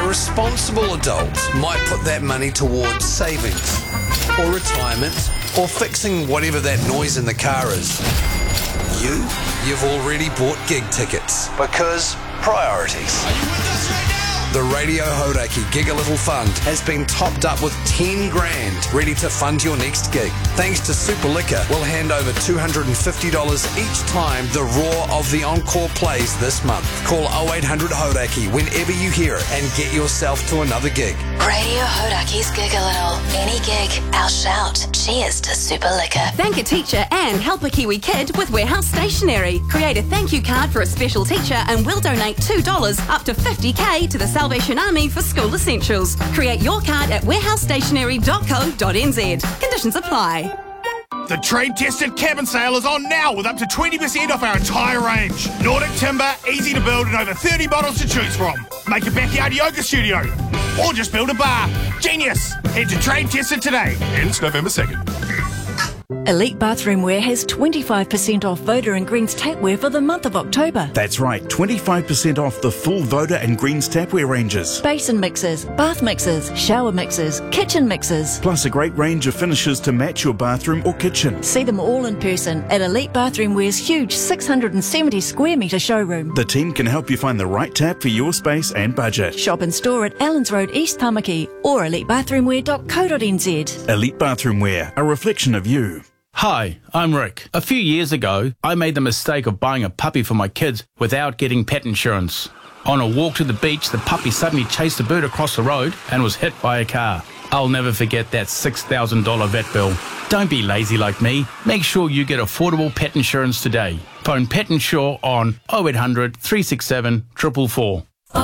A responsible adult might put that money towards savings or retirement or fixing whatever that noise in the car is. You've already bought gig tickets because priorities. Are you with us right now? The Radio Hauraki Gig a Little Fund has been topped up with 10 grand ready to fund your next gig. Thanks to Super Liquor, we'll hand over $250 each time the roar of the encore plays this month. Call 0800 Hauraki whenever you hear it and get yourself to another gig. Radio Hauraki's Gig a Little. Any gig, our shout. Cheers to Super Liquor. Thank a teacher and help a Kiwi kid with Warehouse Stationery. Create a thank you card for a special teacher and we'll donate $2 up to $50k to the Salvation Army for school essentials. Create your card at warehousestationery.co.nz. Conditions apply. The trade-tested cabin sale is on now with up to 20% off our entire range. Nordic timber, easy to build and over 30 models to choose from. Make a backyard yoga studio or just build a bar. Genius! Head to Trade Tested today. Ends November 2nd. Elite Bathroom Wear has 25% off Voda and Greens tapware for the month of October. That's right, 25% off the full Voda and Greens tapware ranges. Basin mixers, bath mixers, shower mixers, kitchen mixers. Plus a great range of finishes to match your bathroom or kitchen. See them all in person at Elite Bathroom Wear's huge 670 square metre showroom. The team can help you find the right tap for your space and budget. Shop and store at Allens Road, East Tamaki or elitebathroomwear.co.nz. Elite Bathroom Wear, a reflection of you. Hi, I'm Rick. A few years ago, I made the mistake of buying a puppy for my kids without getting pet insurance. On a walk to the beach, the puppy suddenly chased a bird across the road and was hit by a car. I'll never forget that $6,000 vet bill. Don't be lazy like me. Make sure you get affordable pet insurance today. Phone Pet Insure on 0800 367 444.